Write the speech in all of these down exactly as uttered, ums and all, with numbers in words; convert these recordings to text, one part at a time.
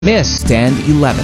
Missed and eleven.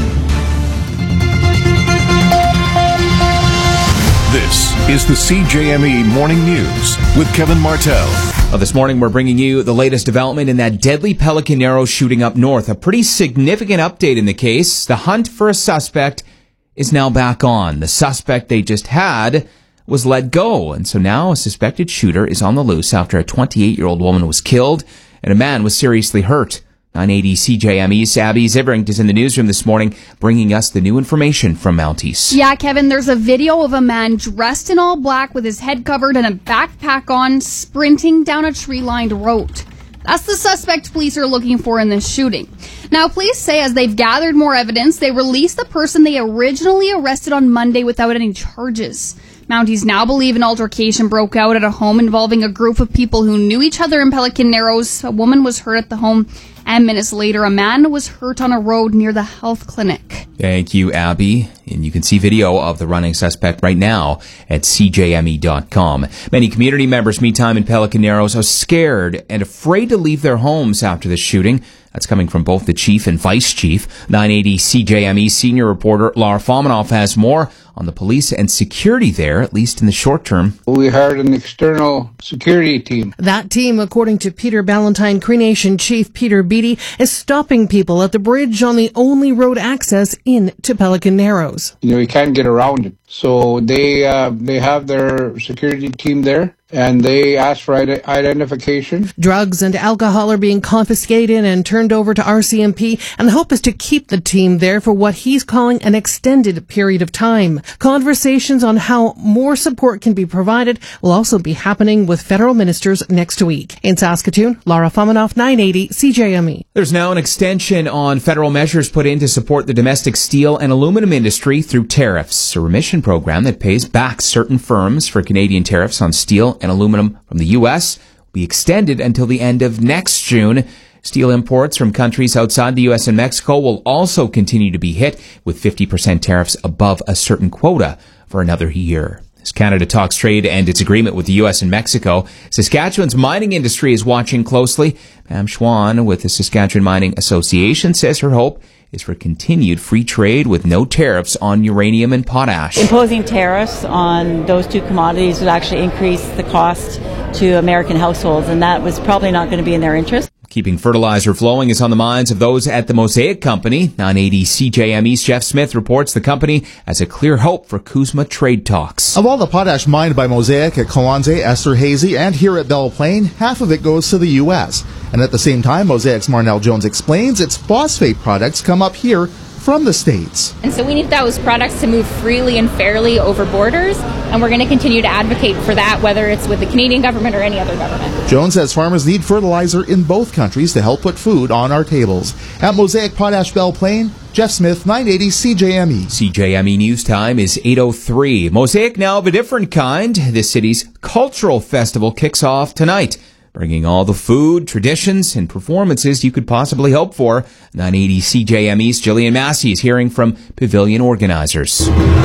This is the C J M E Morning News with Kevin Martell. Well, this morning we're bringing you the latest development in that deadly Pelican Arrows shooting up north. A pretty significant update in the case. The hunt for a suspect is now back on. The suspect they just had was let go, and so now a suspected shooter is on the loose after a twenty-eight-year-old woman was killed and a man was seriously hurt. nine eighty C J M E's Abby Zivering is in the newsroom this morning, bringing us the new information from Mounties. Yeah, Kevin, there's a video of a man dressed in all black with his head covered and a backpack on, sprinting down a tree-lined road. That's the suspect police are looking for in this shooting. Now, police say as they've gathered more evidence, they released the person they originally arrested on Monday without any charges. Mounties now believe an altercation broke out at a home involving a group of people who knew each other in Pelican Narrows. A woman was hurt at the home, and minutes later, a man was hurt on a road near the health clinic. Thank you, Abby. And you can see video of the running suspect right now at C J M E dot com. Many community members, meantime, in Pelican Narrows are scared and afraid to leave their homes after the shooting. That's coming from both the chief and vice chief. nine eighty C J M E senior reporter Lara Fomanoff has more on the police and security there, at least in the short term. We hired an external security team. That team, according to Peter Ballantyne, Cree Nation Chief Peter Beattie, is stopping people at the bridge on the only road access in to Pelican Narrows. You know, you can't get around it. So they uh, they have their security team there, and they ask for ide- identification. Drugs and alcohol are being confiscated and turned over to R C M P, and the hope is to keep the team there for what he's calling an extended period of time. Conversations on how more support can be provided will also be happening with federal ministers next week. In Saskatoon, Lara Fomanoff, nine eighty C J M E. There's now an extension on federal measures put in to support the domestic steel and aluminum industry through tariffs, a remission program that pays back certain firms for Canadian tariffs on steel and aluminum from the U S will be extended until the end of next June. Steel imports from countries outside the U S and Mexico will also continue to be hit with fifty percent tariffs above a certain quota for another year. As Canada talks trade and its agreement with the U S and Mexico, Saskatchewan's mining industry is watching closely. Pam Schwann with the Saskatchewan Mining Association says her hope is for continued free trade with no tariffs on uranium and potash. Imposing tariffs on those two commodities would actually increase the cost to American households, and that was probably not going to be in their interest. Keeping fertilizer flowing is on the minds of those at the Mosaic Company. nine eighty C J M E's Jeff Smith reports the company has a clear hope for CUSMA trade talks. Of all the potash mined by Mosaic at Kawanze, Esterhazy, and here at Belle Plaine, half of it goes to the U S. And at the same time, Mosaic's Marnell Jones explains its phosphate products come up here from the States. And so we need those products to move freely and fairly over borders, and we're going to continue to advocate for that, whether it's with the Canadian government or any other government. Jones says farmers need fertilizer in both countries to help put food on our tables. At Mosaic Potash Belle Plaine, Jeff Smith, nine eighty C J M E. C J M E News Time is eight oh three. Mosaic now of a different kind. This city's cultural festival kicks off tonight, bringing all the food, traditions, and performances you could possibly hope for. nine eighty C J M E's Jillian Massey is hearing from pavilion organizers.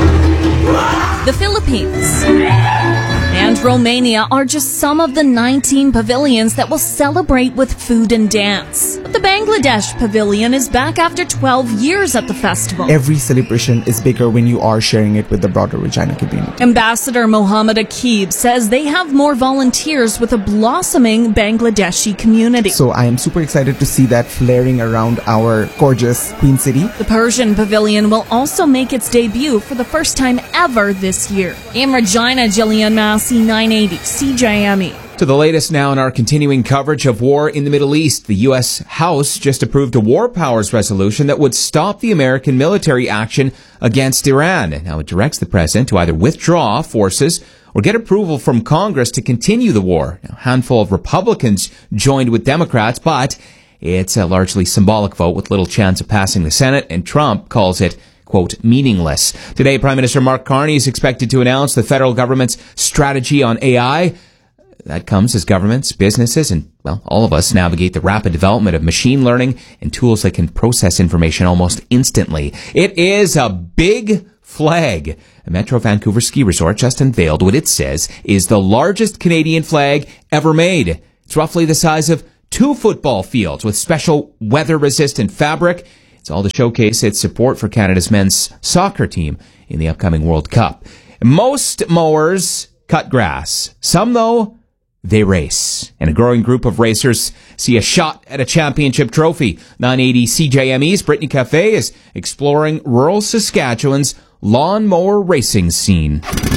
The Philippines and Romania are just some of the nineteen pavilions that will celebrate with food and dance. But the Bangladesh pavilion is back after twelve years at the festival. Every celebration is bigger when you are sharing it with the broader Regina community. Ambassador Mohammed Akib says they have more volunteers with a blossoming Bangladeshi community. So I am super excited to see that flaring around our gorgeous Queen City. The Persian pavilion will also make its debut for the first time ever this year. In Regina, Jillian Massey, nine eighty C J M E. To the latest now in our continuing coverage of war in the Middle East. The U S House just approved a war powers resolution that would stop the American military action against Iran. Now it directs the president to either withdraw forces or get approval from Congress to continue the war. Now, a handful of Republicans joined with Democrats, but it's a largely symbolic vote with little chance of passing the Senate, and Trump calls it, quote, meaningless. Today, Prime Minister Mark Carney is expected to announce the federal government's strategy on A I. That comes as governments, businesses, and, well, all of us navigate the rapid development of machine learning and tools that can process information almost instantly. It is a big flag. A Metro Vancouver ski resort just unveiled what it says is the largest Canadian flag ever made. It's roughly the size of two football fields with special weather-resistant fabric. It's all to showcase its support for Canada's men's soccer team in the upcoming World Cup. Most mowers cut grass. Some, though, they race. And a growing group of racers see a shot at a championship trophy. nine eighty C J M E's Brittany Cafe is exploring rural Saskatchewan's lawnmower racing scene.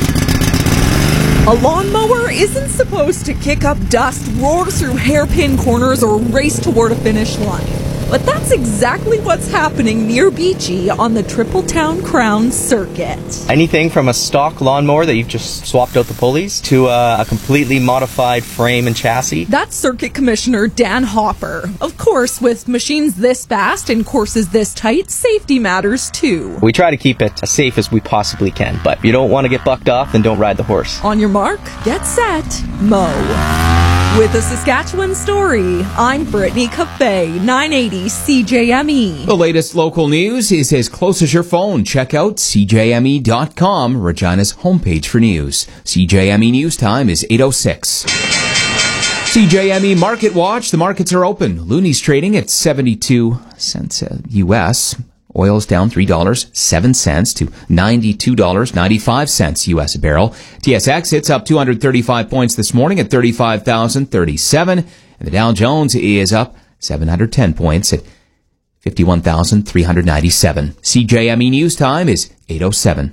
A lawnmower isn't supposed to kick up dust, roar through hairpin corners, or race toward a finish line. But that's exactly what's happening near Beachy on the Tripletown Crown Circuit. Anything from a stock lawnmower that you've just swapped out the pulleys to a, a completely modified frame and chassis. That's Circuit Commissioner Dan Hopper. Of course, with machines this fast and courses this tight, safety matters too. We try to keep it as safe as we possibly can, but if you don't want to get bucked off, then don't ride the horse. On your mark, get set, mow. With a Saskatchewan story, I'm Brittany Cafe, nine eighty C J M E. The latest local news is as close as your phone. Check out C J M E dot com, Regina's homepage for news. C J M E News Time is eight oh six. C J M E Market Watch. The markets are open. Looney's trading at seventy-two cents U S. Oil's down three dollars and seven cents to ninety-two dollars and ninety-five cents U S a barrel. T S X hits up two hundred thirty-five points this morning at thirty-five thousand thirty-seven. And the Dow Jones is up seven hundred ten points at fifty-one thousand three hundred ninety-seven. C J M E News Time is eight oh seven.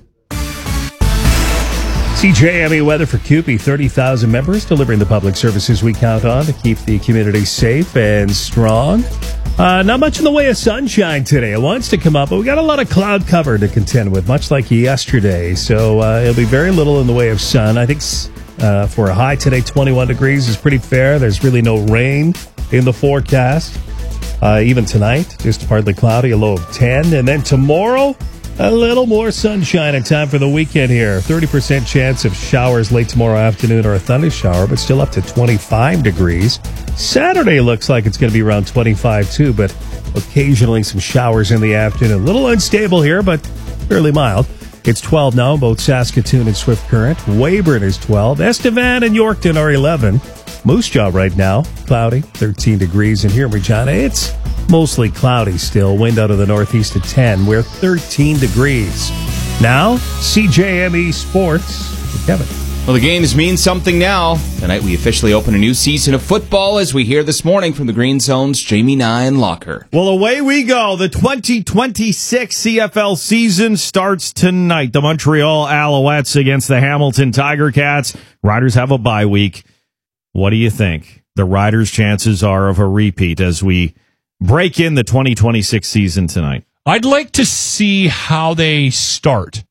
C J M E weather for C U P E. thirty thousand members delivering the public services we count on to keep the community safe and strong. Uh, not much in the way of sunshine today. It wants to come up, but we got a lot of cloud cover to contend with, much like yesterday. So uh, it'll be very little in the way of sun. I think uh, for a high today, twenty-one degrees is pretty fair. There's really no rain in the forecast. Uh, even tonight, just partly cloudy, a low of ten. And then tomorrow, a little more sunshine in time for the weekend here. thirty percent chance of showers late tomorrow afternoon or a thunder shower, but still up to twenty-five degrees. Saturday looks like it's going to be around twenty-five too, but occasionally some showers in the afternoon. A little unstable here, but fairly mild. It's twelve now, both Saskatoon and Swift Current. Weyburn is twelve. Estevan and Yorkton are eleven. Moose Jaw right now, cloudy, thirteen degrees. And here in Regina, it's mostly cloudy still. Wind out of the northeast at ten. We're thirteen degrees. Now, C J M E Sports with Kevin. Well, the games mean something now. Tonight we officially open a new season of football, as we hear this morning from the Green Zone's Jamie Nyan Locker. Well, away we go. The twenty twenty-six C F L season starts tonight. The Montreal Alouettes against the Hamilton Tiger Cats. Riders have a bye week. What do you think? The Riders' chances are of a repeat as we break in the twenty twenty-six season tonight. I'd like to see how they start.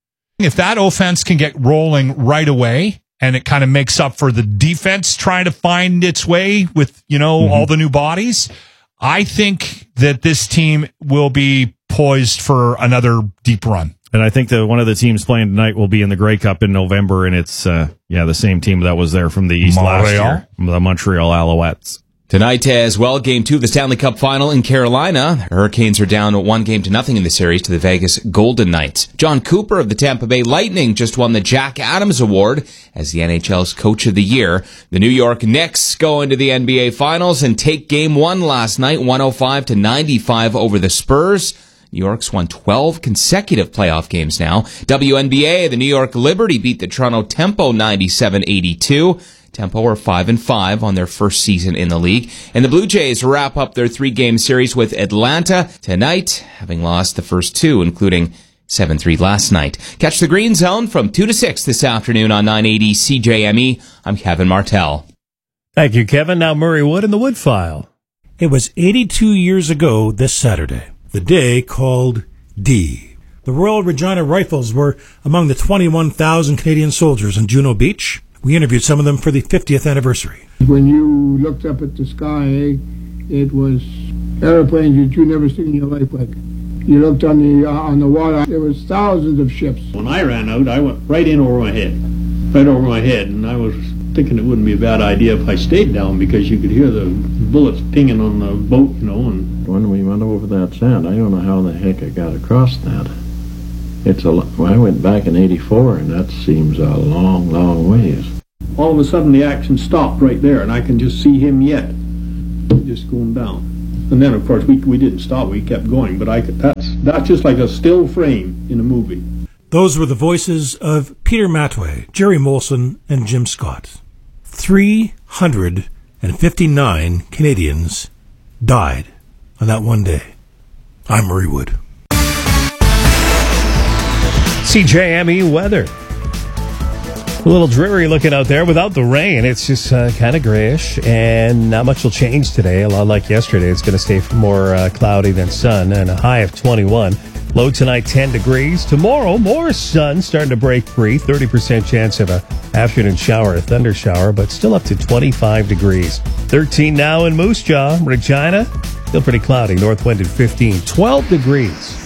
If that offense can get rolling right away and it kind of makes up for the defense trying to find its way with, you know, mm-hmm. all the new bodies, I think that this team will be poised for another deep run. And I think that one of the teams playing tonight will be in the Grey Cup in November, and it's, uh, yeah, the same team that was there from the East Montreal. last year, the Montreal Alouettes. Tonight as well, Game two of the Stanley Cup Final in Carolina. The Hurricanes are down one game to nothing in the series to the Vegas Golden Knights. John Cooper of the Tampa Bay Lightning just won the Jack Adams Award as the N H L's Coach of the Year. The New York Knicks go into the N B A Finals and take Game one last night, one oh five to ninety-five over the Spurs. New York's won twelve consecutive playoff games now. W N B A, the New York Liberty beat the Toronto Tempo ninety-seven eighty-two. Tempo are five and five on their first season in the league. And the Blue Jays wrap up their three-game series with Atlanta tonight, having lost the first two, including seven three last night. Catch the Green Zone from two to six this afternoon on nine eighty C J M E. I'm Kevin Martell. Thank you, Kevin. Now Murray Wood in the Wood File. It was eighty-two years ago this Saturday, the day called D. The Royal Regina Rifles were among the twenty-one thousand Canadian soldiers in Juno Beach. We interviewed some of them for the fiftieth anniversary. When you looked up at the sky, it was airplanes that you never seen in your life like. You looked on the uh, on the water, there was thousands of ships. When I ran out, I went right in over my head, right over my head, and I was thinking it wouldn't be a bad idea if I stayed down because you could hear the bullets pinging on the boat, you know. And when we went over that sand, I don't know how the heck I got across that. It's a. Well, I went back in eighty-four, and that seems a long, long ways. All of a sudden, the action stopped right there, and I can just see him yet, just going down. And then, of course, we we didn't stop. We kept going. But I could, that's that's just like a still frame in a movie. Those were the voices of Peter Matway, Jerry Molson, and Jim Scott. three hundred fifty-nine Canadians died on that one day. I'm Murray Wood. C J M E weather. A little dreary looking out there without the rain. It's just uh, kind of grayish, and not much will change today. A lot like yesterday, it's going to stay more uh, cloudy than sun, and a high of twenty-one. Low tonight, ten degrees. Tomorrow, more sun starting to break free. thirty percent chance of a afternoon shower, a thunder shower, but still up to twenty-five degrees. thirteen now in Moose Jaw. Regina, still pretty cloudy. North wind at fifteen. twelve degrees.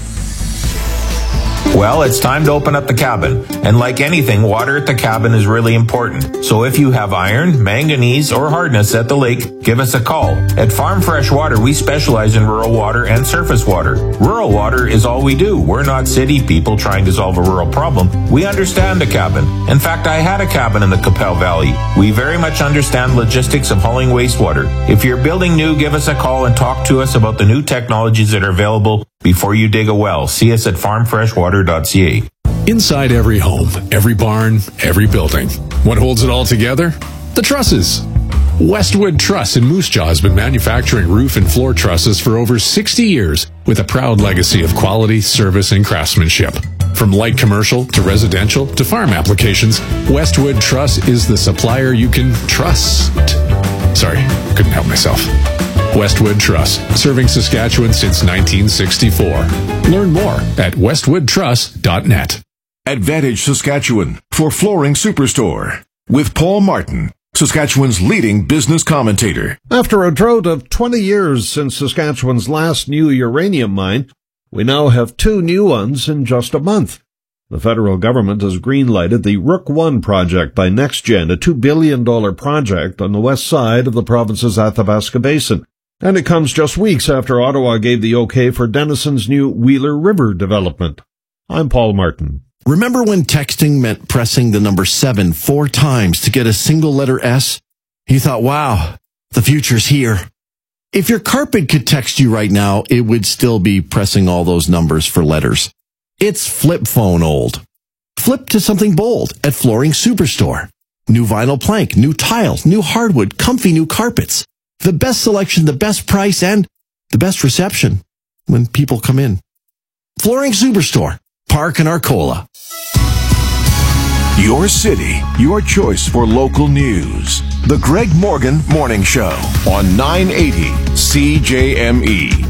Well, it's time to open up the cabin. And like anything, water at the cabin is really important. So if you have iron, manganese, or hardness at the lake, give us a call. At Farm Fresh Water, we specialize in rural water and surface water. Rural water is all we do. We're not city people trying to solve a rural problem. We understand a cabin. In fact, I had a cabin in the Qu'Appelle Valley. We very much understand logistics of hauling wastewater. If you're building new, give us a call and talk to us about the new technologies that are available before you dig a well. See us at farm fresh water dot c a. Inside every home, every barn, every building. What holds it all together? The trusses. Westwood Truss in Moose Jaw has been manufacturing roof and floor trusses for over sixty years with a proud legacy of quality, service, and craftsmanship. From light commercial to residential to farm applications, Westwood Truss is the supplier you can trust. Sorry, couldn't help myself. Westwood Truss, serving Saskatchewan since nineteen sixty-four. Learn more at westwood truss dot net. Advantage Saskatchewan for Flooring Superstore with Paul Martin, Saskatchewan's leading business commentator. After a drought of twenty years since Saskatchewan's last new uranium mine, we now have two new ones in just a month. The federal government has green-lighted the Rook one project by NextGen, a two billion dollars project on the west side of the province's Athabasca Basin. And it comes just weeks after Ottawa gave the okay for Denison's new Wheeler River development. I'm Paul Martin. Remember when texting meant pressing the number seven four times to get a single letter S? You thought, wow, the future's here. If your carpet could text you right now, it would still be pressing all those numbers for letters. It's flip phone old. Flip to something bold at Flooring Superstore. New vinyl plank, new tiles, new hardwood, comfy new carpets. The best selection, the best price, and the best reception when people come in. Flooring Superstore, Park and Arcola. Your city, your choice for local news. The Greg Morgan Morning Show on nine eighty C J M E.